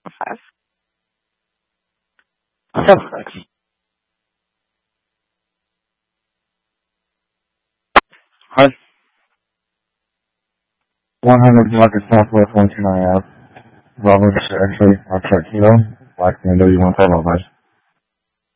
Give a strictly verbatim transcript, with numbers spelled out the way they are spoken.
five. Seven six. Hi. one hundred Market Southwest one two nine Ave. Bravo, actually, I'll check, you know, like, I know you want to talk about that.